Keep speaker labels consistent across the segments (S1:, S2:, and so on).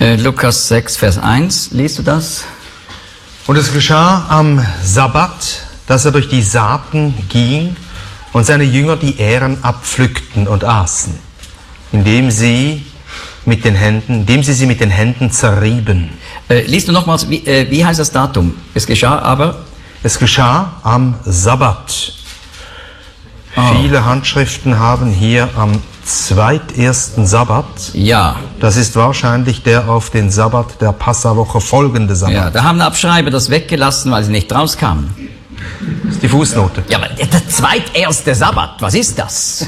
S1: Lukas 6, Vers 1, liest du das?
S2: Und es geschah am Sabbat, dass er durch die Saaten ging und seine Jünger die Ähren abpflückten und aßen, indem sie sie mit den Händen zerrieben.
S1: Liest du nochmals, wie heißt das Datum? Es geschah aber?
S2: Es geschah am Sabbat. Viele Handschriften haben hier am zweitersten Sabbat.
S1: Ja.
S2: Das ist wahrscheinlich der auf den Sabbat der Passawoche folgende Sabbat.
S1: Ja, da haben Abschreiber das weggelassen, weil sie nicht rauskamen.
S2: Das ist die Fußnote.
S1: Ja, aber der zweiterste Sabbat, was ist das?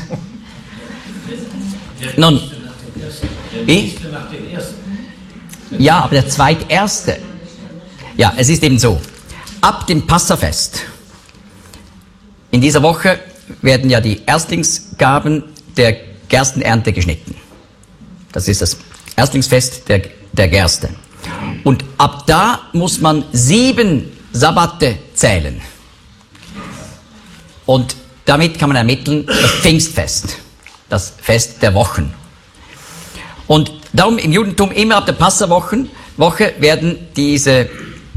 S1: Nun, wie? Ja, aber der zweiterste. Ja, es ist eben so. Ab dem Passafest, in dieser Woche werden ja die Erstlingsgaben der Gerstenernte geschnitten. Das ist das Erstlingsfest der Gerste. Und ab da muss man 7 Sabbate zählen. Und damit kann man ermitteln das Pfingstfest, das Fest der Wochen. Und darum im Judentum immer ab der Passawoche werden diese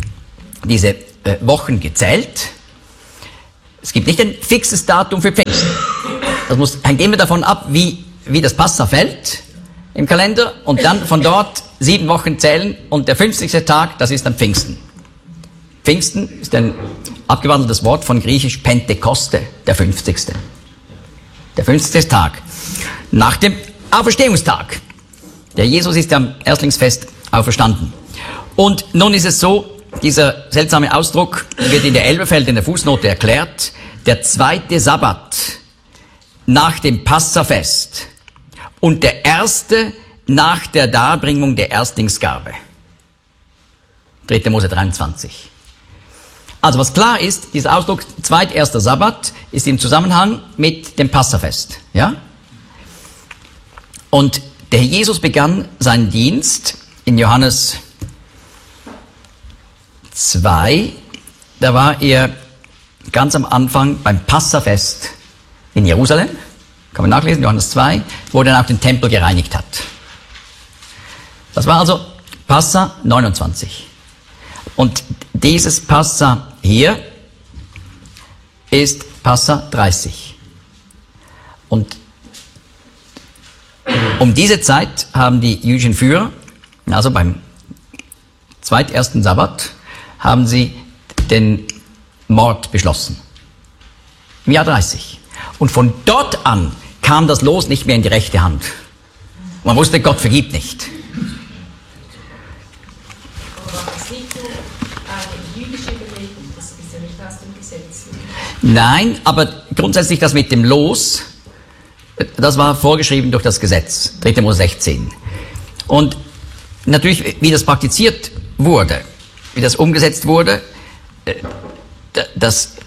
S1: Wochen gezählt. Es gibt nicht ein fixes Datum für Pfingsten. Das hängt immer davon ab, wie das Passa fällt im Kalender und dann von dort 7 Wochen zählen und der 50. Tag, das ist dann Pfingsten. Pfingsten ist ein abgewandeltes Wort von griechisch Pentekoste, der 50. Der 50. Tag. Nach dem Auferstehungstag. Der Jesus ist am Erstlingsfest auferstanden. Und nun ist es so, dieser seltsame Ausdruck wird in der Elberfeld in der Fußnote erklärt. Der zweite Sabbat nach dem Passafest und der erste nach der Darbringung der Erstlingsgabe. 3. Mose 23. Also was klar ist, dieser Ausdruck zweiterster Sabbat ist im Zusammenhang mit dem Passafest. Ja? Und der Herr Jesus begann seinen Dienst in Johannes 2, da war er ganz am Anfang beim Passafest in Jerusalem, kann man nachlesen, Johannes 2, wo er dann auch den Tempel gereinigt hat. Das war also Passa 29. Und dieses Passa hier ist Passa 30. Und um diese Zeit haben die jüdischen Führer, also beim zweitersten Sabbat, haben sie den Mord beschlossen. Im Jahr 30. Und von dort an kam das Los nicht mehr in die rechte Hand. Man wusste, Gott vergibt nicht.
S3: Aber war das nicht so eine jüdische Überlegung? Das ist ja nicht aus dem Gesetz.
S1: Nein, aber grundsätzlich das mit dem Los, das war vorgeschrieben durch das Gesetz, 3. Mose 16. Und natürlich, wie das praktiziert wurde, wie das umgesetzt wurde, das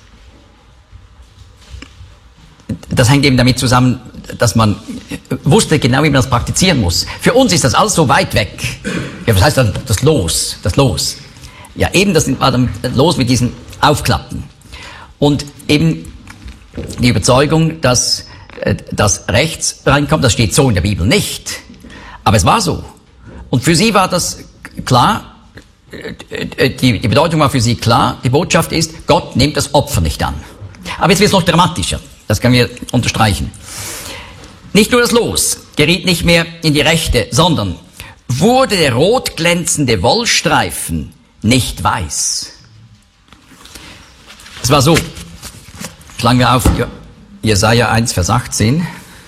S1: hängt eben damit zusammen, dass man wusste genau, wie man das praktizieren muss. Für uns ist das alles so weit weg. Ja, was heißt dann das Los? Das Los. Ja, eben das war dann los mit diesen Aufklappen. Und eben die Überzeugung, dass das rechts reinkommt, das steht so in der Bibel nicht. Aber es war so. Und für sie war das klar, die Bedeutung war für sie klar, die Botschaft ist, Gott nimmt das Opfer nicht an. Aber jetzt wird es noch dramatischer, das können wir unterstreichen. Nicht nur das Los geriet nicht mehr in die Rechte, sondern wurde der rot glänzende Wollstreifen nicht weiß. Es war so, schlagen wir auf Jesaja 1, Vers 18.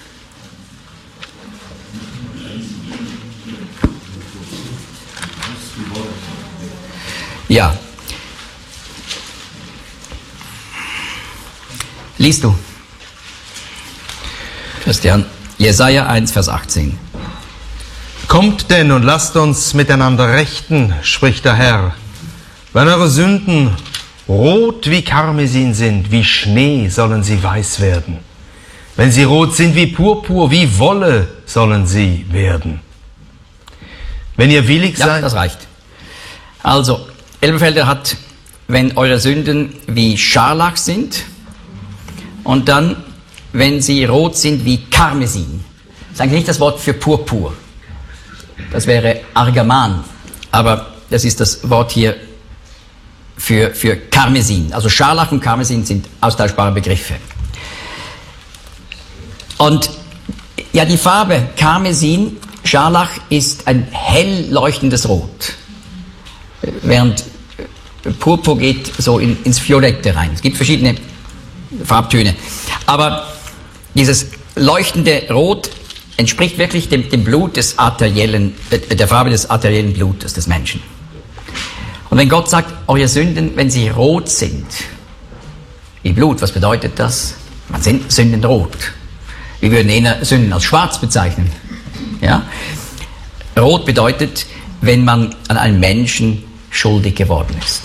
S1: Ja. Liest du? Christian, Jesaja 1, Vers 18.
S2: Kommt denn und lasst uns miteinander rechten, spricht der Herr. Wenn eure Sünden rot wie Karmesin sind, wie Schnee sollen sie weiß werden. Wenn sie rot sind wie Purpur, wie Wolle sollen sie werden. Wenn ihr willig seid...
S1: Ja, das reicht. Also, Elberfelder hat, wenn eure Sünden wie Scharlach sind und dann, wenn sie rot sind wie Karmesin. Das ist eigentlich nicht das Wort für Purpur. Das wäre Argaman. Aber das ist das Wort hier für Karmesin. Also Scharlach und Karmesin sind austauschbare Begriffe. Und ja, die Farbe Karmesin, Scharlach, ist ein hell leuchtendes Rot. Während Purpur geht so ins Violette rein. Es gibt verschiedene Farbtöne. Aber dieses leuchtende Rot entspricht wirklich dem Blut des arteriellen, der Farbe des arteriellen Blutes des Menschen. Und wenn Gott sagt, eure Sünden, wenn sie rot sind, wie Blut, was bedeutet das? Man sind Sünden rot. Wir würden eher Sünden als schwarz bezeichnen. Ja? Rot bedeutet, wenn man an einem Menschen schuldig geworden ist.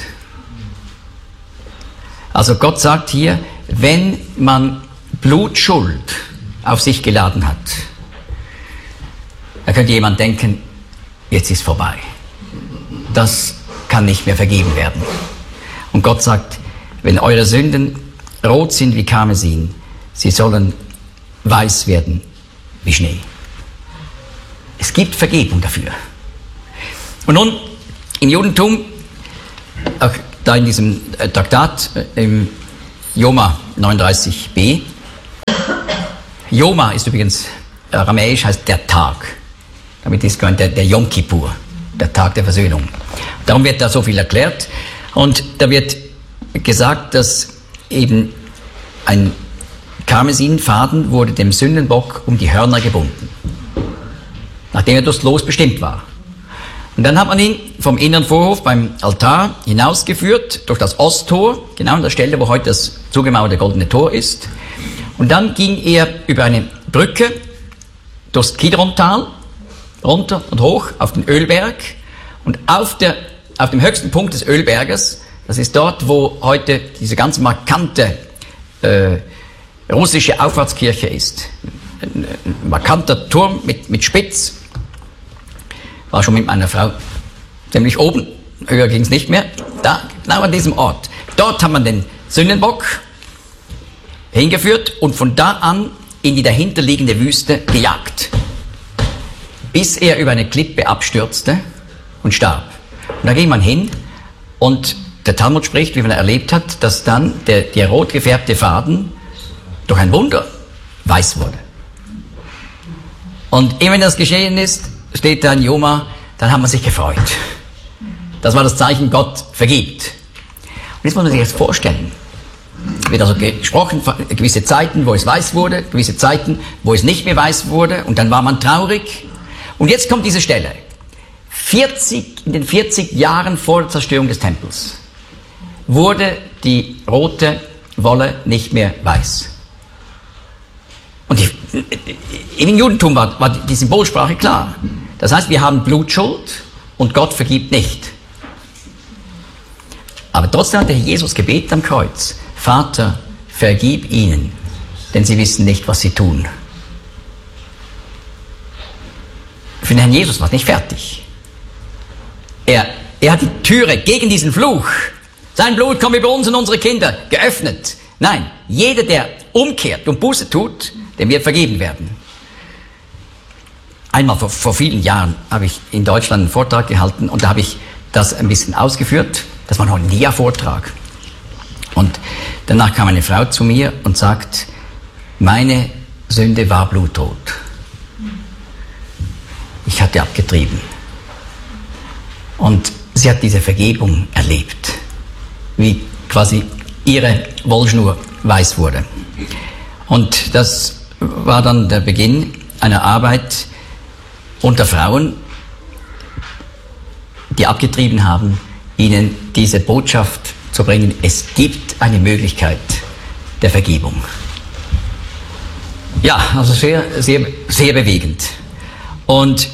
S1: Also Gott sagt hier, wenn man Blutschuld auf sich geladen hat, da könnte jemand denken, jetzt ist vorbei. Das kann nicht mehr vergeben werden. Und Gott sagt, wenn eure Sünden rot sind wie Karmesin, sie sollen weiß werden wie Schnee. Es gibt Vergebung dafür. Und nun, im Judentum, auch da in diesem Traktat, im Yoma 39b, Yoma ist übrigens aramäisch, heißt der Tag. Damit ist gemeint der Yom Kippur, der Tag der Versöhnung. Darum wird da so viel erklärt. Und da wird gesagt, dass eben ein Karmesinfaden wurde dem Sündenbock um die Hörner gebunden, nachdem er durchs Los bestimmt war. Und dann hat man ihn vom inneren Vorhof beim Altar hinausgeführt, durch das Osttor, genau an der Stelle, wo heute das zugemauerte Goldene Tor ist. Und dann ging er über eine Brücke durchs Kidrontal, runter und hoch auf den Ölberg. Und auf dem höchsten Punkt des Ölberges, das ist dort, wo heute diese ganz markante russische Auffahrtskirche ist. Ein markanter Turm mit Spitz. War schon mit meiner Frau ziemlich oben, höher ging es nicht mehr. Da, genau an diesem Ort. Dort hat man den Sündenbock hingeführt und von da an in die dahinterliegende Wüste gejagt, bis er über eine Klippe abstürzte und starb. Und da ging man hin und der Talmud spricht, wie man erlebt hat, dass dann der rot gefärbte Faden durch ein Wunder weiß wurde. Und immer wenn das geschehen ist, steht da in Yoma, dann hat man sich gefreut. Das war das Zeichen, Gott vergibt. Und jetzt muss man sich das vorstellen. Es wird also gesprochen, gewisse Zeiten, wo es weiß wurde, gewisse Zeiten, wo es nicht mehr weiß wurde, und dann war man traurig. Und jetzt kommt diese Stelle. In den 40 Jahren vor der Zerstörung des Tempels wurde die rote Wolle nicht mehr weiß. Und im Judentum war die Symbolsprache klar. Das heißt, wir haben Blutschuld und Gott vergibt nicht. Aber trotzdem hat der Jesus gebetet am Kreuz: Vater, vergib ihnen, denn sie wissen nicht, was sie tun. Für den Herrn Jesus war es nicht fertig. Er hat die Türe gegen diesen Fluch, sein Blut kommt über uns und unsere Kinder, geöffnet. Nein, jeder, der umkehrt und Buße tut, dem wird vergeben werden. Einmal vor vielen Jahren habe ich in Deutschland einen Vortrag gehalten und da habe ich das ein bisschen ausgeführt. Das war noch ein NIA-Vortrag. Und danach kam eine Frau zu mir und sagt, meine Sünde war blutrot. Ich hatte abgetrieben. Und sie hat diese Vergebung erlebt, wie quasi ihre Wollschnur weiß wurde. Und das war dann der Beginn einer Arbeit unter Frauen, die abgetrieben haben, ihnen diese Botschaft zu bringen: Es gibt eine Möglichkeit der Vergebung. Ja, also sehr, sehr, sehr bewegend. Und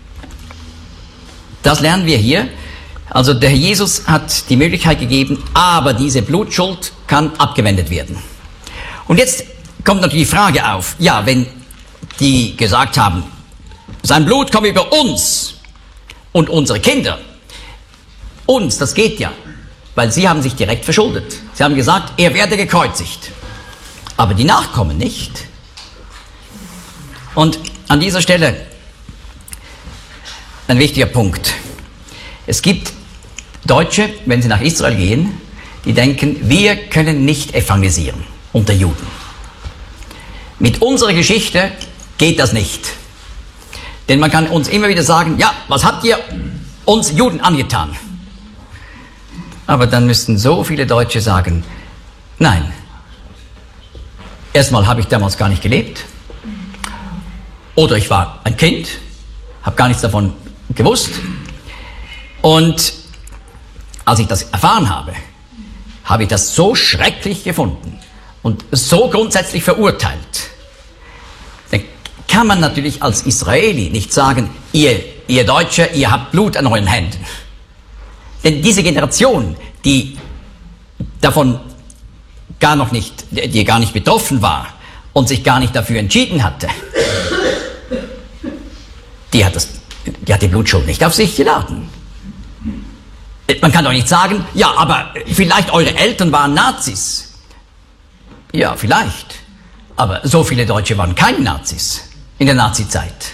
S1: das lernen wir hier. Also der Herr Jesus hat die Möglichkeit gegeben, aber diese Blutschuld kann abgewendet werden. Und jetzt kommt natürlich die Frage auf, ja, wenn die gesagt haben, sein Blut kommt über uns und unsere Kinder. Uns, das geht ja, weil sie haben sich direkt verschuldet. Sie haben gesagt, er werde gekreuzigt. Aber die Nachkommen nicht. Und an dieser Stelle ein wichtiger Punkt. Es gibt Deutsche, wenn sie nach Israel gehen, die denken, wir können nicht evangelisieren unter Juden. Mit unserer Geschichte geht das nicht. Denn man kann uns immer wieder sagen, ja, was habt ihr uns Juden angetan? Aber dann müssten so viele Deutsche sagen, nein, erstmal habe ich damals gar nicht gelebt. Oder ich war ein Kind, habe gar nichts davon gewusst. Und als ich das erfahren habe, habe ich das so schrecklich gefunden und so grundsätzlich verurteilt. Dann kann man natürlich als Israeli nicht sagen, ihr Deutsche, ihr habt Blut an euren Händen. Denn diese Generation, die davon gar nicht betroffen war und sich gar nicht dafür entschieden hatte, die hat die Blutschuld nicht auf sich geladen. Man kann doch nicht sagen, ja, aber vielleicht eure Eltern waren Nazis. Ja, vielleicht. Aber so viele Deutsche waren keine Nazis in der Nazizeit.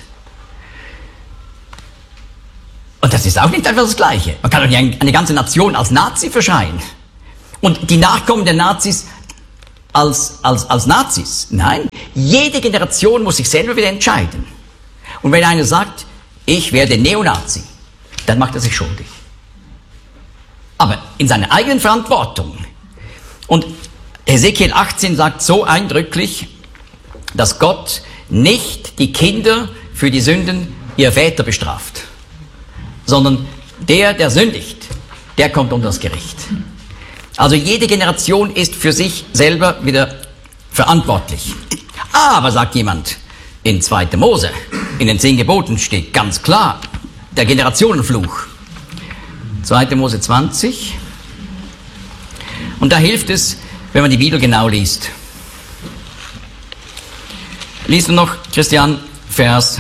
S1: Und das ist auch nicht einfach das Gleiche. Man kann doch nicht eine ganze Nation als Nazi verschreien. Und die Nachkommen der Nazis als Nazis. Nein, jede Generation muss sich selber wieder entscheiden. Und wenn einer sagt, ich werde Neonazi, dann macht er sich schuldig. Aber in seiner eigenen Verantwortung. Und Hesekiel 18 sagt so eindrücklich, dass Gott nicht die Kinder für die Sünden ihrer Väter bestraft, sondern der sündigt, der kommt unter das Gericht. Also jede Generation ist für sich selber wieder verantwortlich. Aber, sagt jemand, in 2. Mose, in den 10 Geboten steht ganz klar der Generationenfluch. 2. Mose 20. Und da hilft es, wenn man die Bibel genau liest. Liest du noch, Christian, Vers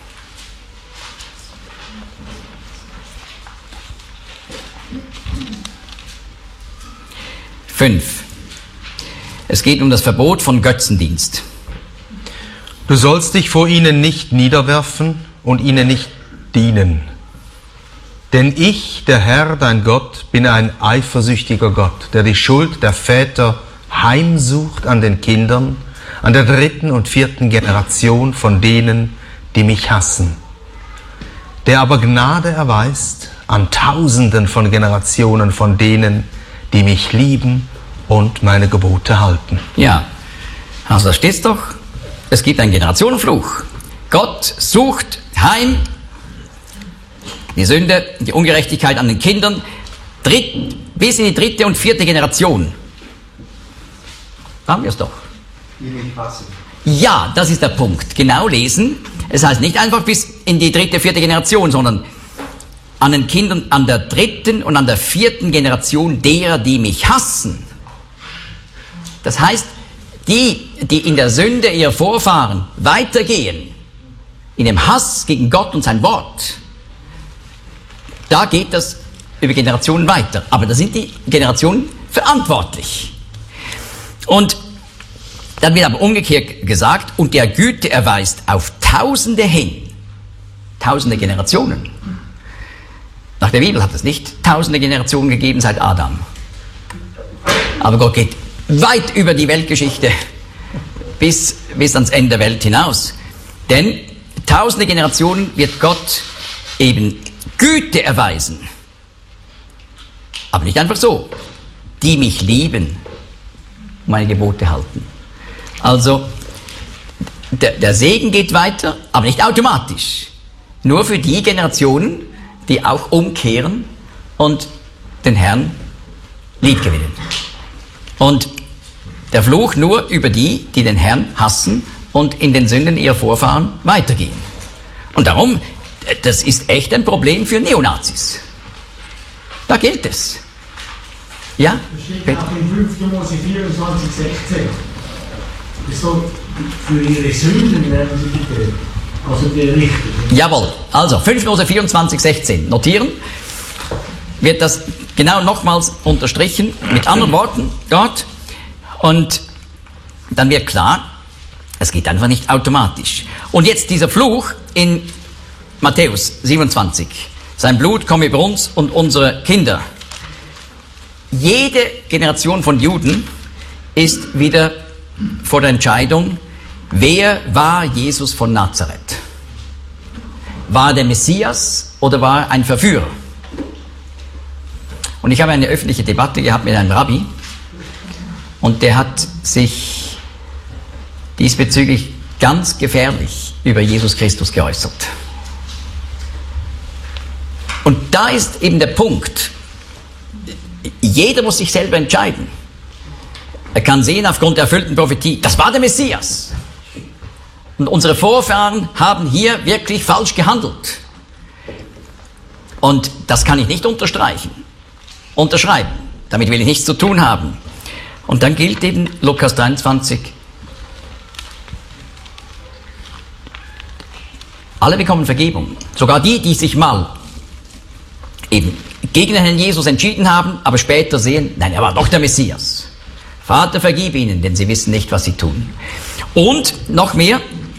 S1: 5. Es geht um das Verbot von Götzendienst.
S2: Du sollst dich vor ihnen nicht niederwerfen und ihnen nicht dienen. Denn ich, der Herr, dein Gott, bin ein eifersüchtiger Gott, der die Schuld der Väter heimsucht an den Kindern, an der 3. und 4. Generation von denen, die mich hassen. Der aber Gnade erweist an Tausenden von Generationen von denen, die mich lieben und meine Gebote halten.
S1: Ja, also da steht's doch. Es gibt einen Generationenfluch. Gott sucht heim die Sünde, die Ungerechtigkeit an den Kindern, bis in die 3. und 4. Generation. Haben wir es doch. Ja, das ist der Punkt. Genau lesen. Es heißt nicht einfach bis in die 3., 4. Generation, sondern an den Kindern an der 3. und an der 4. Generation derer, die mich hassen. Das heißt, die in der Sünde ihrer Vorfahren weitergehen, in dem Hass gegen Gott und sein Wort, da geht das über Generationen weiter. Aber da sind die Generationen verantwortlich. Und dann wird aber umgekehrt gesagt, und der Güte erweist auf Tausende hin, Tausende Generationen. Nach der Bibel hat es nicht Tausende Generationen gegeben seit Adam. Aber Gott geht weit über die Weltgeschichte bis ans Ende der Welt hinaus. Denn Tausende Generationen wird Gott eben Güte erweisen. Aber nicht einfach so. Die mich lieben, meine Gebote halten. Also, der Segen geht weiter, aber nicht automatisch. Nur für die Generationen, die auch umkehren und den Herrn liebgewinnen. Und der Fluch nur über die den Herrn hassen und in den Sünden ihrer Vorfahren weitergehen. Und darum, das ist echt ein Problem für Neonazis. Da gilt es. Ja?
S4: Das steht auch in 5. Mose 24, 16. So, für ihre Sünden werden sie getötet. Also die Richter.
S1: Jawohl. Also 5. Mose 24, 16. Notieren. Wird das genau nochmals unterstrichen mit anderen Worten dort. Und dann wird klar, es geht einfach nicht automatisch. Und jetzt dieser Fluch in Matthäus 27. Sein Blut komme über uns und unsere Kinder. Jede Generation von Juden ist wieder vor der Entscheidung, wer war Jesus von Nazareth? War er der Messias oder war er ein Verführer? Und ich habe eine öffentliche Debatte gehabt mit einem Rabbi und der hat sich diesbezüglich ganz gefährlich über Jesus Christus geäußert. Und da ist eben der Punkt, jeder muss sich selber entscheiden. Er kann sehen aufgrund der erfüllten Prophetie, das war der Messias. Und unsere Vorfahren haben hier wirklich falsch gehandelt. Und das kann ich nicht unterschreiben. Damit will ich nichts zu tun haben. Und dann gilt eben Lukas 23. Alle bekommen Vergebung. Sogar die, die sich mal eben gegen den Herrn Jesus entschieden haben, aber später sehen, nein, er war doch der Messias. Vater, vergib ihnen, denn sie wissen nicht, was sie tun. Und noch mehr,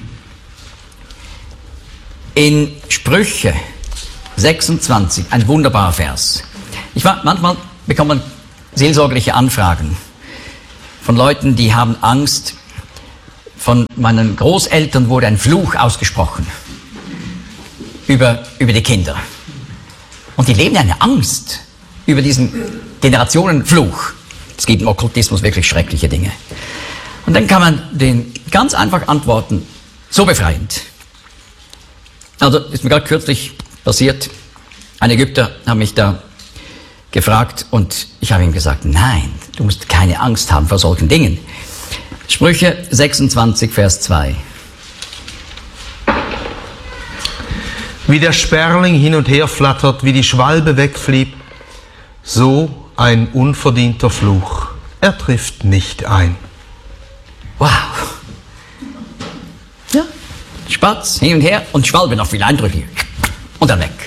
S1: in Sprüche 26, ein wunderbarer Vers. Manchmal bekommt man seelsorgerliche Anfragen von Leuten, die haben Angst. Von meinen Großeltern wurde ein Fluch ausgesprochen über die Kinder. Und die leben eine Angst über diesen Generationenfluch. Es gibt im Okkultismus wirklich schreckliche Dinge. Und dann kann man den ganz einfach antworten, so befreiend. Also ist mir gerade kürzlich passiert, ein Ägypter hat mich da gefragt und ich habe ihm gesagt, nein, du musst keine Angst haben vor solchen Dingen. Sprüche 26, Vers 2.
S2: Wie der Sperling hin und her flattert, wie die Schwalbe wegfliegt, so ein unverdienter Fluch. Er trifft nicht ein.
S1: Wow. Ja, Spatz hin und her und Schwalbe noch viel eindrücklicher. Und dann weg.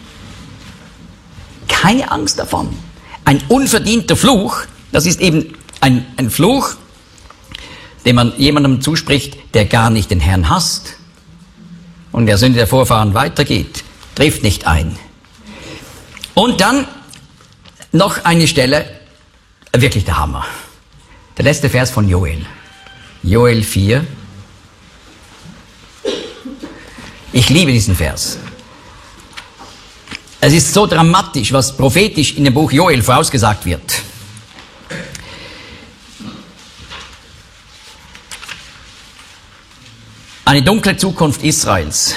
S1: Keine Angst davon. Ein unverdienter Fluch, das ist eben ein Fluch, den man jemandem zuspricht, der gar nicht den Herrn hasst und der Sünde der Vorfahren weitergeht, trifft nicht ein. Und dann noch eine Stelle, wirklich der Hammer. Der letzte Vers von Joel. Joel 4. Ich liebe diesen Vers. Es ist so dramatisch, was prophetisch in dem Buch Joel vorausgesagt wird. Eine dunkle Zukunft Israels.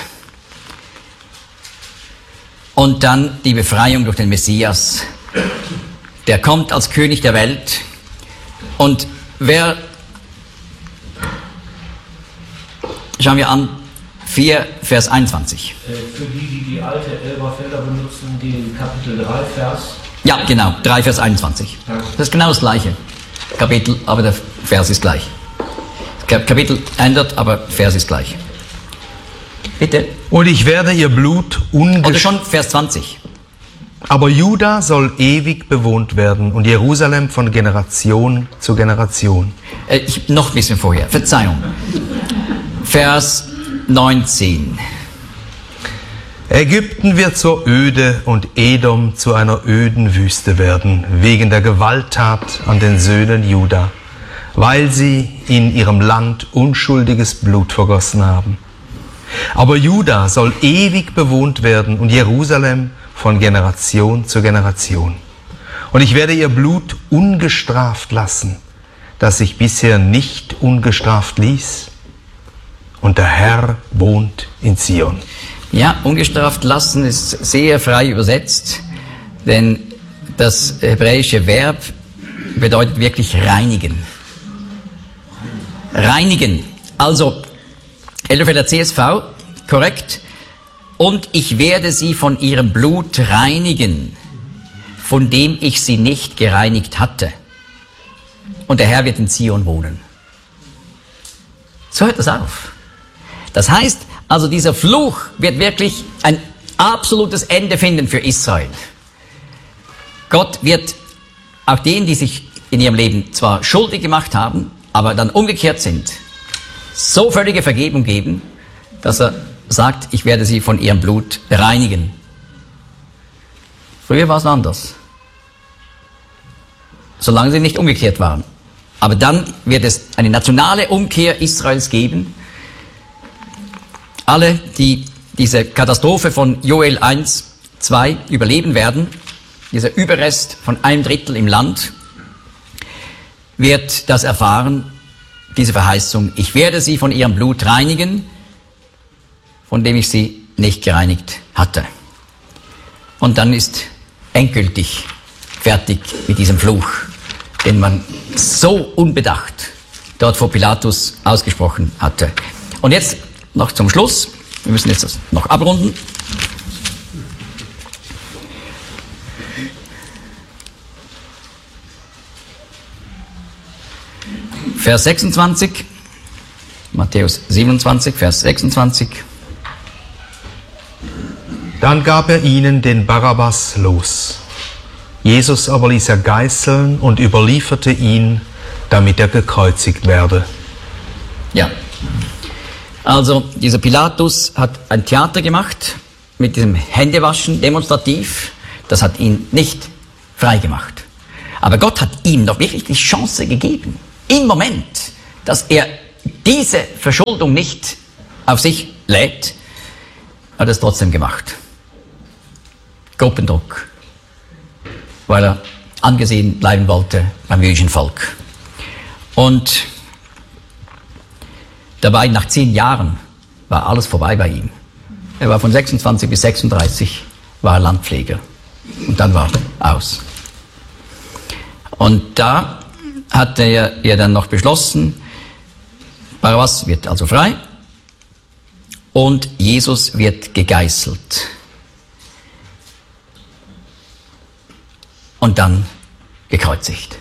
S1: Und dann die Befreiung durch den Messias. Der kommt als König der Welt. Und schauen wir an, 4, Vers 21.
S5: Für die alte Elberfelder benutzen, den Kapitel 3, Vers...
S1: Ja, genau, 3, Vers 21. Das ist genau das gleiche Kapitel, aber der Vers ist gleich. Das Kapitel ändert, aber Vers ist gleich. Bitte.
S2: Und ich werde ihr Blut
S1: Oder schon Vers 20.
S2: Aber Juda soll ewig bewohnt werden und Jerusalem von Generation zu Generation.
S1: Noch ein bisschen vorher, Verzeihung. Vers 19.
S2: Ägypten wird zur Öde und Edom zu einer öden Wüste werden, wegen der Gewalttat an den Söhnen Juda, weil sie in ihrem Land unschuldiges Blut vergossen haben. Aber Juda soll ewig bewohnt werden und Jerusalem von Generation zu Generation. Und ich werde ihr Blut ungestraft lassen, das sich bisher nicht ungestraft ließ. Und der Herr wohnt in Zion.
S1: Ja, ungestraft lassen ist sehr frei übersetzt, denn das hebräische Verb bedeutet wirklich reinigen. Reinigen. Also, Elberfelder CSV, korrekt. Und ich werde sie von ihrem Blut reinigen, von dem ich sie nicht gereinigt hatte. Und der Herr wird in Zion wohnen. So hört das auf. Das heißt, also dieser Fluch wird wirklich ein absolutes Ende finden für Israel. Gott wird auch denen, die sich in ihrem Leben zwar schuldig gemacht haben, aber dann umgekehrt sind, so völlige Vergebung geben, dass er sagt, ich werde sie von ihrem Blut reinigen. Früher war es anders. Solange sie nicht umgekehrt waren. Aber dann wird es eine nationale Umkehr Israels geben. Alle, die diese Katastrophe von Joel 1, 2 überleben werden, dieser Überrest von 1/3 im Land, wird das erfahren, diese Verheißung. Ich werde sie von ihrem Blut reinigen, von dem ich sie nicht gereinigt hatte. Und dann ist endgültig fertig mit diesem Fluch, den man so unbedacht dort vor Pilatus ausgesprochen hatte. Und jetzt noch zum Schluss, wir müssen jetzt das noch abrunden. Vers 26, Matthäus 27, Vers 26.
S2: Dann gab er ihnen den Barabbas los. Jesus aber ließ er geißeln und überlieferte ihn, damit er gekreuzigt werde.
S1: Ja, also dieser Pilatus hat ein Theater gemacht mit diesem Händewaschen demonstrativ. Das hat ihn nicht frei gemacht. Aber Gott hat ihm noch wirklich die Chance gegeben, im Moment, dass er diese Verschuldung nicht auf sich lädt, hat er es trotzdem gemacht. Gruppendruck, weil er angesehen bleiben wollte beim jüdischen Volk. Und dabei, nach 10 Jahren, war alles vorbei bei ihm. Er war von 26 bis 36, war er Landpfleger. Und dann war er aus. Und da hat er dann noch beschlossen, Barabbas wird also frei und Jesus wird gegeißelt. Und dann gekreuzigt.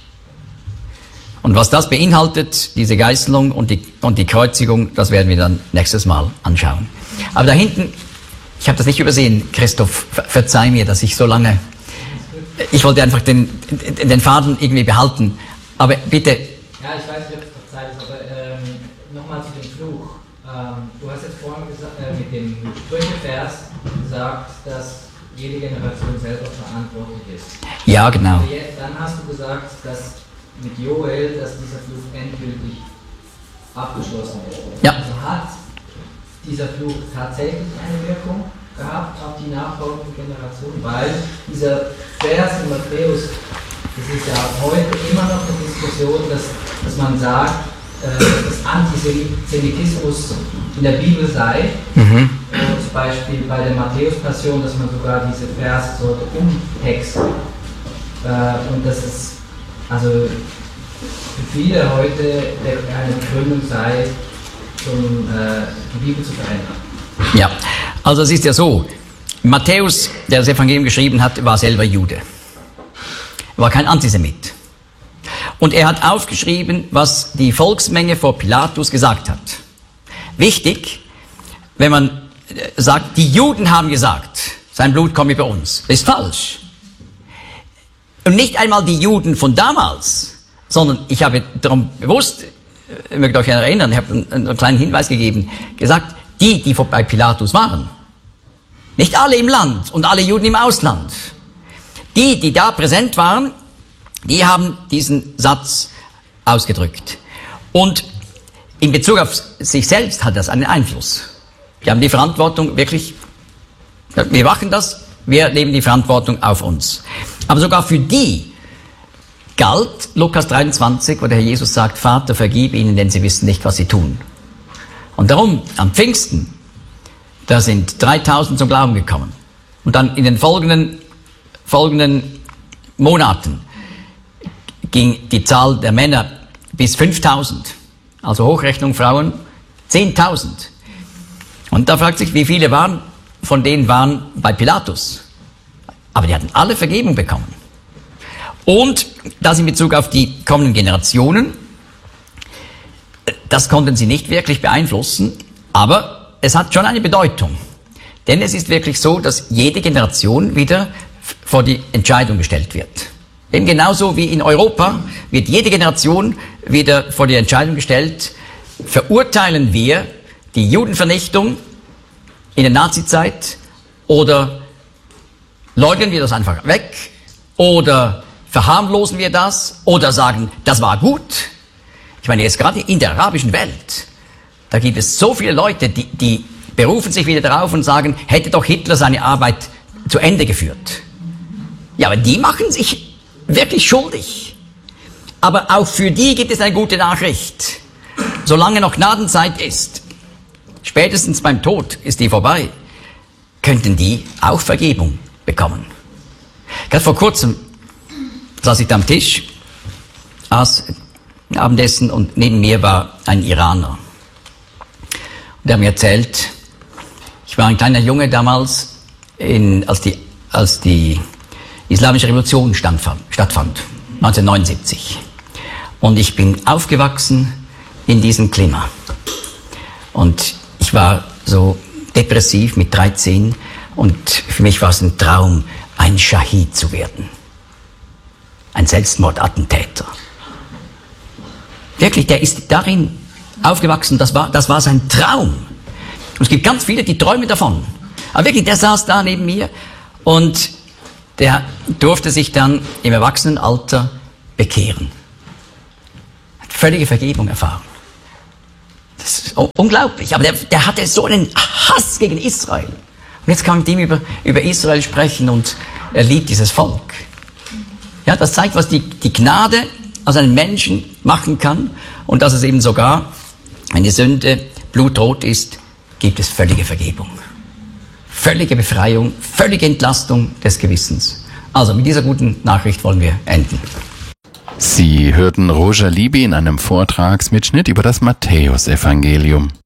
S1: Und was das beinhaltet, diese Geißelung und die Kreuzigung, das werden wir dann nächstes Mal anschauen. Aber da hinten, ich habe das nicht übersehen, Christoph, verzeih mir, dass ich so lange, ich wollte einfach den Faden irgendwie behalten, aber bitte.
S6: Ja, ich weiß nicht, ob es noch Zeit ist, aber nochmal zu dem Fluch. Du hast jetzt vorhin gesagt, mit dem Sprüchevers gesagt, dass jede Generation selber verantwortlich ist.
S1: Ja, genau.
S6: Aber dann hast du gesagt, dass mit Joel, dass dieser Fluch endgültig abgeschlossen ist.
S1: Ja.
S6: Also hat dieser Fluch tatsächlich eine Wirkung gehabt auf die nachfolgenden Generationen, weil dieser Vers in Matthäus, das ist ja heute immer noch eine Diskussion, dass man sagt, dass Antisemitismus in der Bibel sei. Zum Beispiel bei der Matthäus-Passion, dass man sogar diese Verse sollte umtexten. Und das ist also für viele heute eine Begründung sei, die Bibel zu verändern.
S1: Ja, also es ist ja so, Matthäus, der das Evangelium geschrieben hat, war selber Jude. Er war kein Antisemit. Und er hat aufgeschrieben, was die Volksmenge vor Pilatus gesagt hat. Wichtig, wenn man sagt, die Juden haben gesagt, sein Blut komme über uns. Das ist falsch. Und nicht einmal die Juden von damals, sondern ich habe darum bewusst, ihr mögt euch erinnern, ich habe einen kleinen Hinweis gegeben, gesagt, die bei Pilatus waren. Nicht alle im Land und alle Juden im Ausland. Die da präsent waren, die haben diesen Satz ausgedrückt. Und in Bezug auf sich selbst hat das einen Einfluss. Wir haben die Verantwortung wirklich, wir machen das, wir nehmen die Verantwortung auf uns. Aber sogar für die galt Lukas 23, wo der Herr Jesus sagt, Vater, vergib ihnen, denn sie wissen nicht, was sie tun. Und darum, am Pfingsten, da sind 3000 zum Glauben gekommen. Und dann in den folgenden Monaten ging die Zahl der Männer bis 5000. Also Hochrechnung Frauen 10.000. Und da fragt sich, wie viele von denen waren bei Pilatus. Aber die hatten alle Vergebung bekommen. Und das in Bezug auf die kommenden Generationen, das konnten sie nicht wirklich beeinflussen, aber es hat schon eine Bedeutung. Denn es ist wirklich so, dass jede Generation wieder vor die Entscheidung gestellt wird. Eben genauso wie in Europa wird jede Generation wieder vor die Entscheidung gestellt, verurteilen wir die Judenvernichtung in der Nazizeit oder leugnen wir das einfach weg oder verharmlosen wir das oder sagen, das war gut? Ich meine, jetzt gerade in der arabischen Welt, da gibt es so viele Leute, die berufen sich wieder darauf und sagen, hätte doch Hitler seine Arbeit zu Ende geführt. Ja, aber die machen sich wirklich schuldig. Aber auch für die gibt es eine gute Nachricht. Solange noch Gnadenzeit ist, spätestens beim Tod ist die vorbei, könnten die auch Vergebung bekommen. Gerade vor kurzem saß ich da am Tisch, aß Abendessen und neben mir war ein Iraner. Und der hat mir erzählt, ich war ein kleiner Junge damals, als die Islamische Revolution stattfand, 1979. Und ich bin aufgewachsen in diesem Klima. Und ich war so depressiv mit 13 und für mich war es ein Traum, ein Schahid zu werden. Ein Selbstmordattentäter. Wirklich, der ist darin aufgewachsen, das war sein Traum. Und es gibt ganz viele, die träumen davon. Aber wirklich, der saß da neben mir und der durfte sich dann im Erwachsenenalter bekehren. Hat völlige Vergebung erfahren. Das ist unglaublich. Aber der hatte so einen Hass gegen Israel. Und jetzt kann man mit ihm über Israel sprechen und er liebt dieses Volk. Ja, das zeigt, was die Gnade aus einem Menschen machen kann und dass es eben sogar, wenn die Sünde blutrot ist, gibt es völlige Vergebung. Völlige Befreiung, völlige Entlastung des Gewissens. Also mit dieser guten Nachricht wollen wir enden.
S7: Sie hörten Roger Libby in einem Vortragsmitschnitt über das Matthäusevangelium.